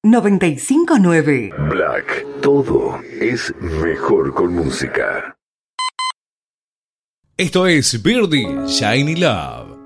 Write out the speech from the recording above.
959. Black, todo es mejor con música. Esto es Birdie, Shiny Love.